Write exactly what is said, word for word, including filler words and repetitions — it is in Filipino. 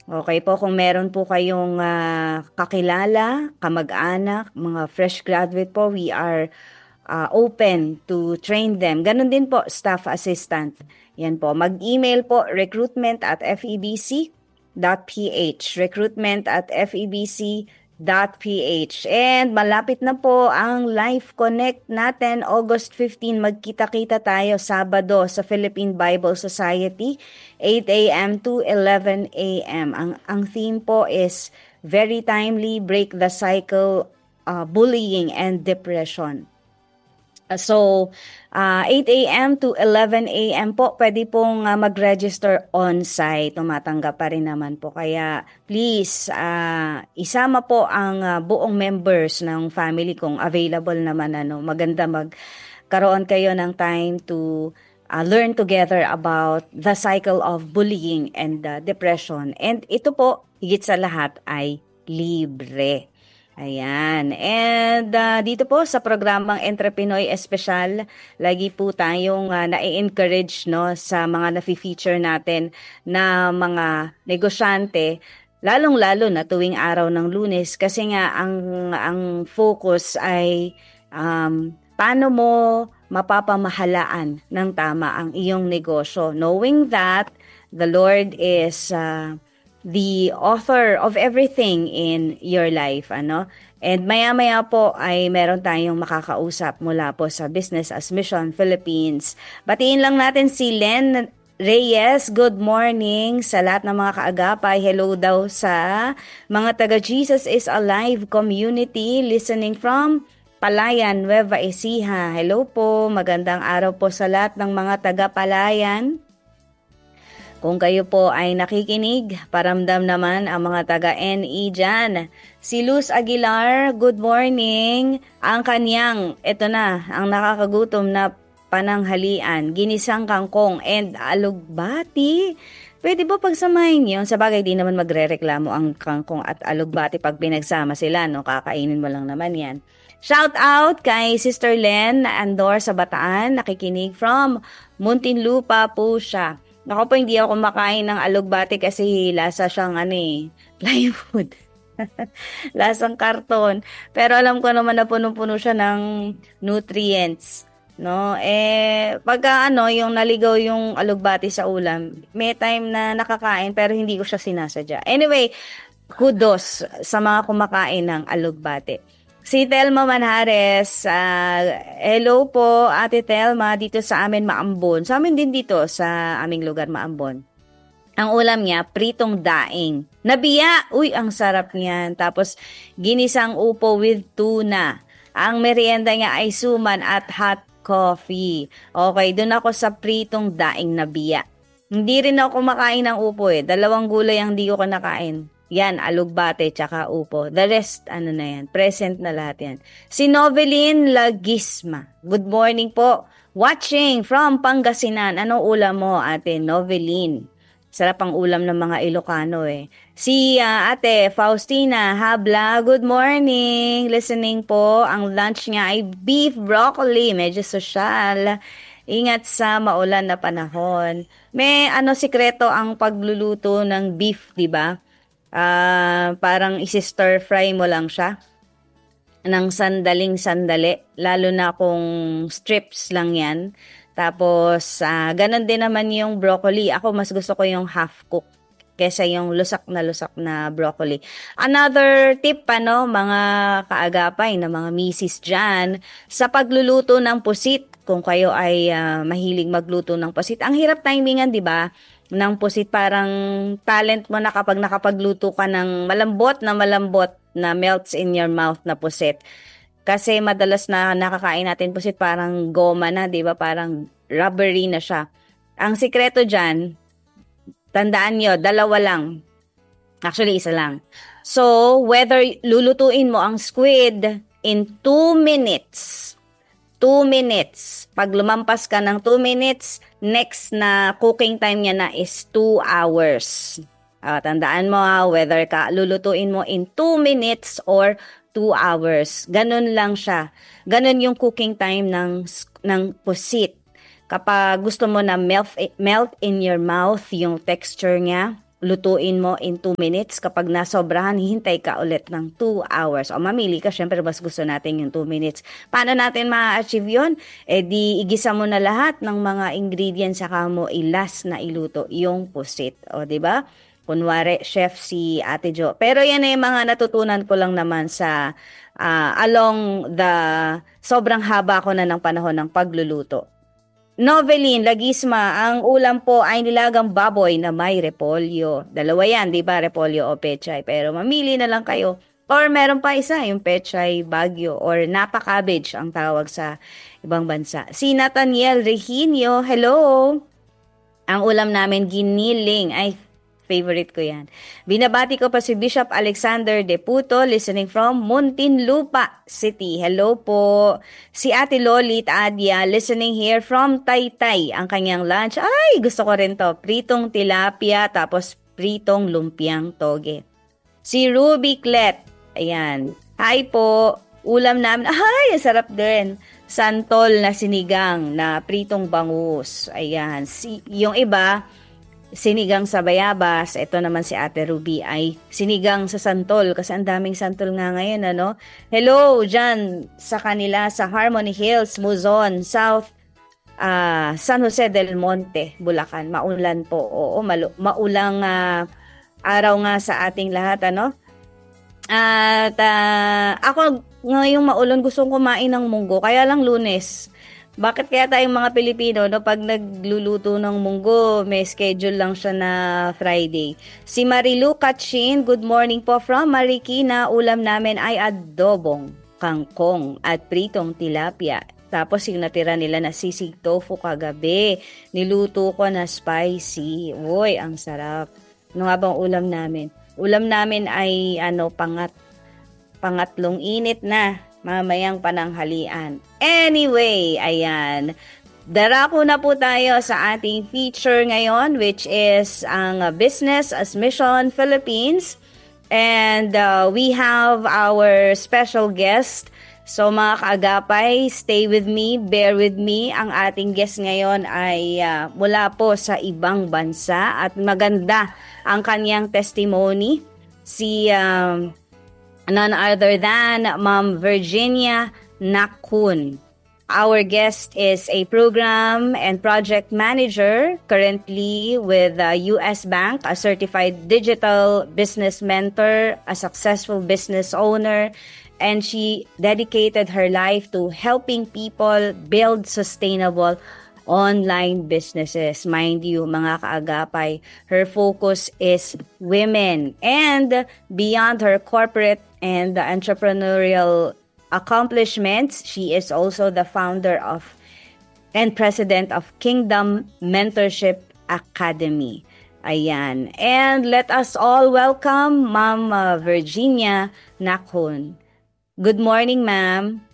Okay po, kung meron po kayong ah, kakilala, kamag-anak, mga fresh graduate po, we are ah, open to train them. Ganon din po, staff assistant. Yan po, mag-email po recruitment at febc dot ph. Recruitment at febc dot ph. And malapit na po ang Life Connect natin, August fifteenth. Magkita-kita tayo Sabado sa Philippine Bible Society, eight a m to eleven a m. Ang, ang theme po is very timely, break the cycle, uh, bullying and depression. Uh, So, uh, eight a m to eleven a m po, pwede pong uh, mag-register on-site. Tumatanggap pa rin naman po. Kaya, please, uh, isama po ang uh, buong members ng family kung available naman. Ano, maganda magkaroon kayo ng time to uh, learn together about the cycle of bullying and uh, depression. And ito po, higit sa lahat ay libre. Ayan. And ah, dito po sa programang Entrepinoy Espesyal, lagi po tayong uh, na-encourage no, sa mga nafi-feature natin na mga negosyante, lalong-lalo na tuwing araw ng Lunes kasi nga ang, ang focus ay um, paano mo mapapamahalaan ng tama ang iyong negosyo. Knowing that the Lord is uh, the author of everything in your life, ano? And maya-maya po ay meron tayong makakausap mula po sa Business as Mission Philippines. Batiin lang natin si Len Reyes. Good morning sa lahat ng mga kaagapay. Hello daw sa mga taga Jesus is Alive community listening from Palayan, Nueva Ecija. Hello po, magandang araw po sa lahat ng mga taga Palayan. Kung kayo po ay nakikinig, paramdam naman ang mga taga-N E dyan. Si Luz Aguilar, good morning. Ang kanyang, ito na, ang nakakagutom na pananghalian, ginisang kangkong and alugbati. Pwede ba pagsamahin yun? Sa bagay, di naman magre-reklamo ang kangkong at alugbati pag pinagsama sila, no? Kakainin mo lang naman yan. Shout out kay Sister Len Andor sa Bataan, nakikinig from Muntinlupa po siya. Ako po, hindi ako kumakain ng alugbati kasi lasa siyang ano eh, plywood. Lasang karton. Pero alam ko naman na punong-puno siya ng nutrients. No? Eh, pagka ano, yung naligaw yung alugbati sa ulam, may time na nakakain pero hindi ko siya sinasadya. Anyway, kudos sa mga kumakain ng alugbati. Si Telma Manhares, uh, hello po Ate Telma, dito sa amin Maambon. Sa amin din dito sa aming lugar Maambon. Ang ulam niya, pritong daing. Nabiya, uy ang sarap niyan. Tapos ginisang upo with tuna. Ang merienda niya ay suman at hot coffee. Okay, dun ako sa pritong daing nabiya. Hindi rin ako kumakain ng upo eh. Dalawang gulay ang di ko kinakain. Yan, alugbate, tsaka upo. The rest, ano na yan, present na lahat yan. Si Noveline Lagisma. Good morning po. Watching from Pangasinan. Anong ulam mo, ate Noveline? Sarap ang ulam ng mga Ilocano eh. Si uh, ate Faustina Habla, good morning. Listening po. Ang lunch niya ay beef broccoli. Medyo sosyal. Ingat sa maulan na panahon. May ano sikreto ang pagluluto ng beef, di ba? Uh, parang isi-stir fry mo lang siya ng sandaling sandali, lalo na kung strips lang yan. Tapos, uh, ganun din naman yung broccoli. Ako, mas gusto ko yung half-cook kesa yung lusak na lusak na broccoli. Another tip, ano, mga kaagapay na mga misis dyan, sa pagluluto ng pusit, kung kayo ay uh, mahilig magluto ng pusit, ang hirap timingan, di ba? Ng pusit, parang talent mo na kapag nakapagluto ka ng malambot na malambot na melts in your mouth na pusit. Kasi madalas na nakakain natin pusit parang goma na, di ba? Parang rubbery na siya. Ang sikreto dyan, tandaan nyo, dalawa lang. Actually, isa lang. So, whether lulutuin mo ang squid in two minutes, two minutes. Pag lumampas ka ng two minutes, next na cooking time niya na is two hours. Uh, tandaan mo ha, whether ka lulutuin mo in two minutes or two hours. Ganun lang siya. Ganun yung cooking time ng, ng pusit. Kapag gusto mo na melt, melt in your mouth yung texture niya, lutuin mo in two minutes. Kapag nasobrahan, hihintay ka ulit ng two hours. O mamili ka, syempre mas gusto natin yung two minutes. Paano natin ma-achieve yun? Eh di igisa mo na lahat ng mga ingredients saka mo ilas na iluto yung pusit. O di ba? Kunwari, chef si Ate Jo. Pero yan ay mga natutunan ko lang naman sa uh, along the sobrang haba ko na ng panahon ng pagluluto. Noveline, Lagisma, ang ulam po ay nilagang baboy na may repolyo. Dalawa yan, di ba? Repolyo o pechay. Pero mamili na lang kayo. Or meron pa isa, yung pechay bagyo or napa cabbage ang tawag sa ibang bansa. Si Nathaniel Reginio, hello! Ang ulam namin, giniling. Ay, favorite ko yan. Binabati ko pa si Bishop Alexander De Puto, listening from Muntinlupa City. Hello po. Si Ate Lolit Adia, listening here from Taytay. Ang kanyang lunch, ay, gusto ko rin to. Pritong tilapia, tapos pritong lumpiang toge. Si Ruby Clet, ayan. Hi po. Ulam namin, ay, sarap din. Santol na sinigang na pritong bangus. Ayan. Si, yung iba, sinigang sa bayabas. Ito naman si Ate Ruby ay sinigang sa santol kasi ang daming santol nga ngayon, ano? Hello dyan sa kanila sa Harmony Hills, Luzon, South, uh, San Jose del Monte, Bulacan. Maulan po. Oo, malu- maulang uh, araw nga sa ating lahat, ano? At uh, ako ngayong maulan gustong kumain ng munggo, kaya lang Lunes. Bakit kaya tayong mga Pilipino, no, pag nagluluto ng munggo, may schedule lang siya na Friday. Si Marilu Katchin, good morning po from Marikina. Ulam namin ay adobong kangkong at pritong tilapia. Tapos yung natira nila na sisig tofu kagabi. Niluto ko na spicy. Uy, ang sarap. Ano nga bang ulam namin? Ulam namin ay ano, pangat, pangatlong init na. Mamayang pananghalian. Anyway, ayan. Darako na po tayo sa ating feature ngayon, which is ang Business as Mission Philippines. And uh, we have our special guest. So mga kaagapay, stay with me, bear with me. Ang ating guest ngayon ay uh, mula po sa ibang bansa at maganda ang kanyang testimony. Si um, none other than Ma'am Virginia Nakun. Our guest is a program and project manager currently with uh, U S Bank, a certified digital business mentor, a successful business owner, and she dedicated her life to helping people build sustainable online businesses. Mind you, mga kaagapay, her focus is women. And beyond her corporate and the entrepreneurial accomplishments, she is also the founder of and president of Kingdom Mentorship Academy. Ayan. And let us all welcome Ma'am uh, Virginia Nakun. Good morning, ma'am.